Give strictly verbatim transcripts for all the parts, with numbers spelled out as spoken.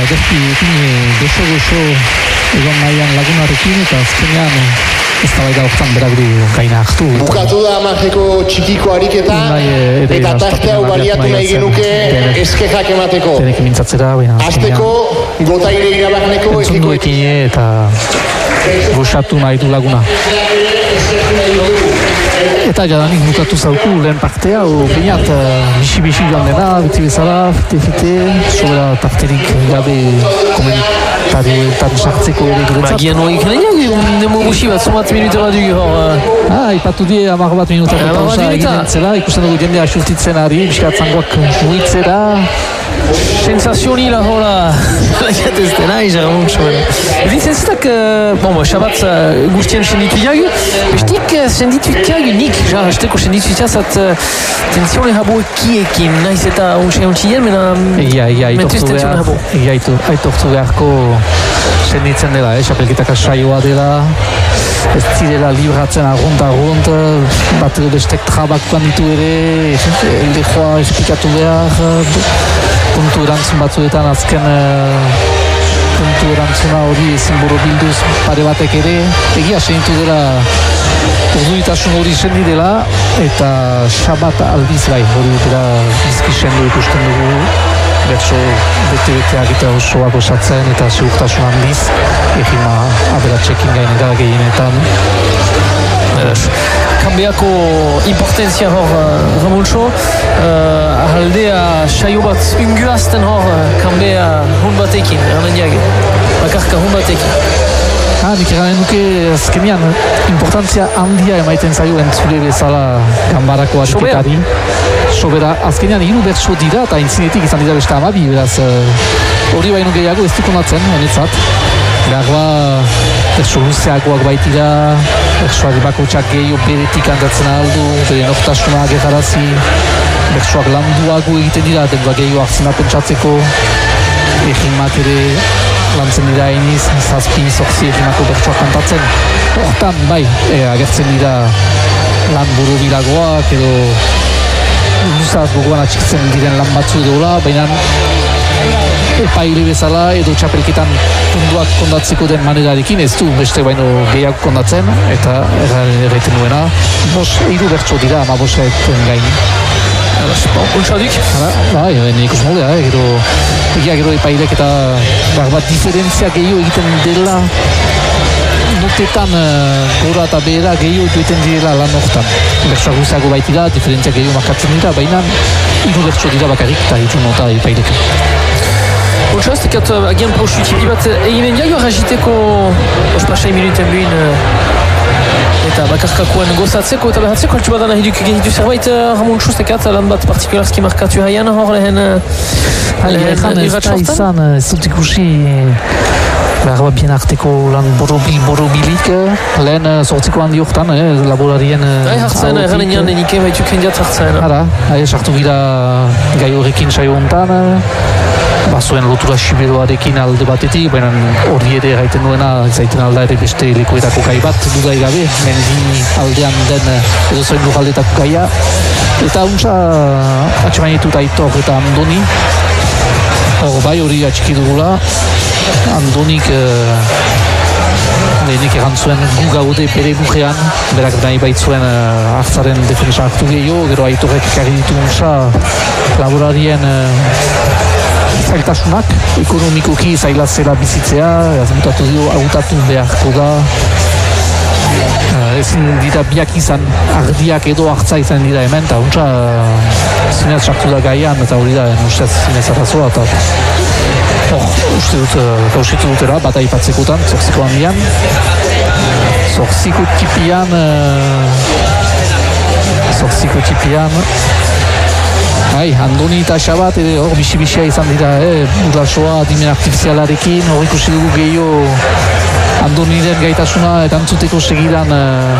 derpiekin goxo-goxo egon nahian lagunarekin, eta azkenean ez da baita horretan berak du gaina hartu. Bukatu da Marjeko txikiko ariketa, eta tarte hau baliatu nahi genuke eskejak emateko. Denek mintzatzera, baina azteko, gotaire irabarneko entzunduekin eta goxatu nahi du laguna. Eta jadanik bukatu zauku lehen partea, o bainat bisi-bisi joan dena, beti bezala, fite-fite, sobera tarterik gabe komentarioetan sartzeko ere guretzat. Magian hori ikaniak, nemo guxi bat, somat minutera dugu hor. Ah, ipatu die amar bat minutara pausa egin entzela, ikusten dugu jendea xurtitzen ari, biskat zangoak muitzera. Sensazionila hola, lagat ez dena, izara muntxo. Vincenztak, bon, xabat guztien senditu jagu, bestik senditu jagu nik, ja, hasteko senditu jazat tensione habo ekiekin, naiz eta untxe untxien, mena mentuz tensione habo. Egia aitortu beharko senditzen dela, eh, xapelketaka saioa dela, ez zirela libratzen arront-arront, bat bestek trabak banditu ere, lehoa esplikatu behar, puntu erantzun batzuetan azken puntu erantzuna hori ezin borobilduz pare batek ere, egia senditu dela urduitasun hori sendi dela, eta xabat aldiz bai, hori dela bizki sendu ikusten dugu, bertso bete-beteak eta osoak osatzen eta segurtasun handiz, egima aberatxekin gainera gehienetan. Kanbeako importantzia hor, Ramontxo, ahaldea saio bat unguazten hor, kanbea hun batekin, ernen jage, bakarka hun batekin. Ah, nik eranen duke azkenean importantzia handia emaiten zaio entzule bezala ganbarako ariketari. Sobera, azkenean hiru bertso dira eta intzinetik izan dira beste amabi, beraz hori baino gehiago ez duk onatzen, honetzat. Garba, bertso luzeagoak baitira, bertsoak bakotxak gehiago beretik handatzen aldu, bere nortasuna agerazi, bertsoak landuago egiten dira, denba gehiago hartzena pentsatzeko, egimak ere lantzen dira iniz, zazpi, zorzi egimako bertsoak kantatzen. Hortan, bai, e, agertzen dira lan buru bilagoak edo luzaz gogoan atxikitzen diren lan batzu edola, baina epaile bezala edo txapelketan punduak kondatzeko den manerarekin ez du beste baino gehiago kondatzen, eta erraiten duena, bos, hiru bertso dira, ama boseeten gain. Untxadik? Bai, nik ikus moldea, eh, gero, egia gero epailek eta bat diferentzia gehiago egiten dela, notetan gora eta behera gehiago dueten direla lan hortan. Bertsoa guzago baitira, diferentzia gehiago markatzen dira, baina hiru bertso dira bakarrik eta hiru nota epailek. Untxaz, tekat agian pausu txipi bat eginen jaio arraziteko ospasai minuten buin eta bakarkakoen gozatzeko eta behatzeko altsu badan ahiduk egitu zerbait Ramontxo, tekat lan bat partikularski markatu haian hor lehen irratxortan? Ez izan, ez dut ikusi behar bat bien arteko lan borobil-borobilik lehen sortziko handi hortan, laborarien Hai hartzen, erranen jan enike baituk hendiat hartzen. Hara, sartu gira gai horrekin saio hontan, bazuen lotura siberoarekin alde batetik, baina hori ere gaiten duena zaiten alda ere beste lekuetako gai bat dudai gabe, mendi aldean den edo zoin lujaldetako gaia, eta untsa atxemainetu Aitor eta Andoni, hor bai hori atxiki dugula, Andonik lehenik erantzuen gu gaude bere bujean, berak nahi baitzuen hartzaren defensa hartu gehiago, gero Aitorek ekarri ditu untsa laborarien zailtasunak, ekonomikoki zailatzela bizitzea, azmutatu dio, agutatu beharko da. Ezin dira biak izan, ardiak edo hartza izan dira hemen, eta untsa zinez sartu da gaian, eta hori da, ustez zinez arrazoa, eta hor, uste dut, gauzitu dutera, bat aipatzekotan, zorziko handian. Zorziko tipian, zorziko tipian, Hai, Andoni eta Xabat ere hor bisi-bisia izan dira, eh, burlasoa adimen artifizialarekin, hor ikusi dugu gehiago Andoniren gaitasuna erantzuteko segidan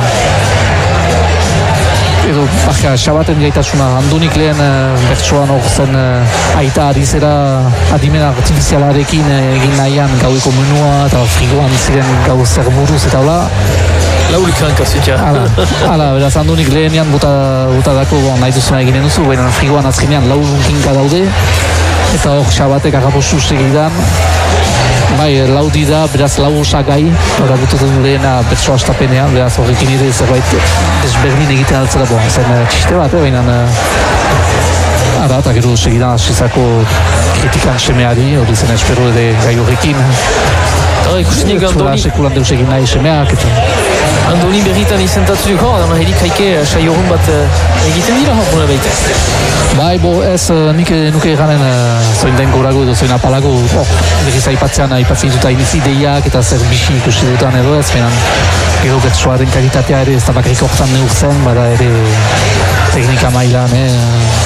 edo baka Xabaten gaitasuna. Andonik lehen bertsoan hor zen aita ari zera adimen artifizialarekin egin nahian gaueko menua eta frigoan ziren gau zer buruz eta hola. Laurik hankazitza. Hala, hala, beraz Andonik lehenean bota, bota dako bon, nahi duzuna eginen duzu, baina frigoan azkenean laurunkinka daude. eta hor Xabatek agapostu segidan, bai, laudi da, beraz lau osagai, hor agutu du lehena bertso astapenean, beraz horrekin ere zerbait desberdin egiten altzera, bon, zen txiste bat, eh, baina ara, eta gero segidan asizako kritikan semeari, hori zen espero ere gai horrekin. Hora ikusinik Andoni... Sekulan deus egin nahi semeak, eta... Andoni berritan izentatu duko, dama herik haike saio horren bat egiten dira hor, bune baita. Bai, bo, ez, nik nuke eganen zoin den gorago edo zoin apalago, oh, berriz aipatzean aipatzen dut hainiz ideiak eta zer bixi ikusi dutan edo ez, menan gero bertsoaren kalitatea ere ez da bakarrik hortan neurtzen, bada ere teknika mailan, eh,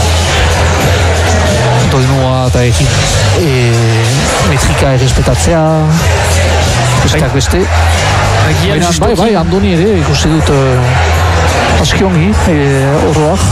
doinua eta egin e, metrika errespetatzea, besteak beste. Baina, bai, bai, Andoni ere ikusi dut uh, aski ongi, oroak.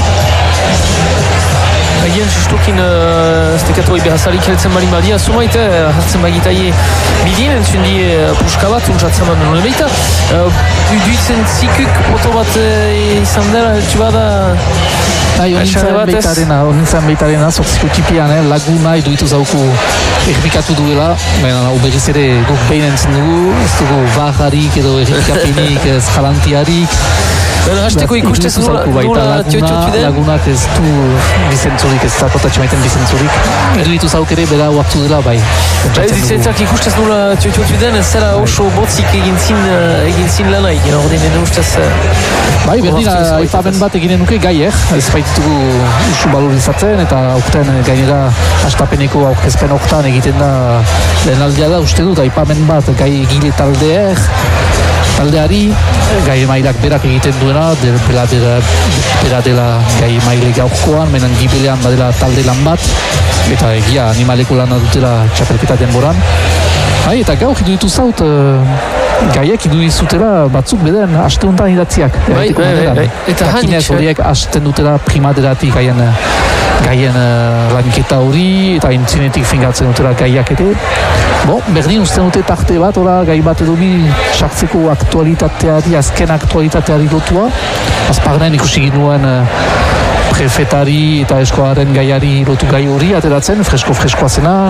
Agian justukin ez tekatu hori behazalik heltzen bali badia, sumait hartzen bagitaie bidien, entzun di puska bat, untsatzen man nune behita. Duitzen zikuk poto bat izan dela, heltsu bada... Bai, honintzen behitarena, honintzen behitarena, zortziko tipian, eh, laguna iduitu zauku errepikatu duela, baina uberiz ere guk behin entzun dugu, ez dugu bajarik edo errepikapenik, ez jalantiarik. Baina hasteko ikustez nola tio-tio-tio den? Lagunak ez du bizentzurik, ez zakotatxe maiten bizentzurik. Iduitu zauk ere bera huartu dela, bai. Ez ditzaitzak ikustez nola tio-tio-tio den, ez zera oso botzik egin zin lanai, gena ordin edo ustez... Bai, berdin, aipamen bat eginen nuke gaiek, ez baitugu usu balorizatzen, eta aurten gainera astapeneko aurkezpen hortan egiten da lehen aldea da, uste dut, aipamen bat gai egile taldeek, taldeari, gai mailak berak egiten duena, bera dela, bera dela gai maile gaurkoan, menan gibelean badela talde lan bat, eta egia animaleko lana dutela txapelketa denboran. Hai, eta gaur idu ditu zaut, gaiek idu dizutela batzuk beden aste honetan idatziak. Bai, bai, bai. Eta hainitz horiek asten dutela primaderatik gaien gaien lanketa hori, eta intzinetik fingatzen dutela gaiak ere. Bo, berdin usten dute tarte bat, ora gai bat edo bi sartzeko aktualitateari, azken aktualitateari lotua. Azparnen ikusi ginuen prefetari eta eskoaren gaiari lotu gai hori ateratzen, fresko-freskoa zena.